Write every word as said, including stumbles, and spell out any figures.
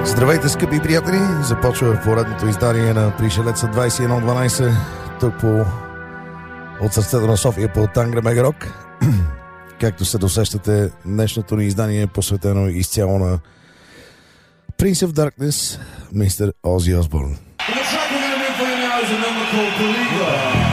Здравейте, скъпи приятели! Започва поредното издание на Пришелеца двайсет и едно дванайсет тук по от сърцето на София по Тангра Мега Рок. Както се досещате, днешното ни издание е посветено изцяло на Prince of Darkness, мистер Ози Осборн. The track we're going to do for you now is a number called Believer.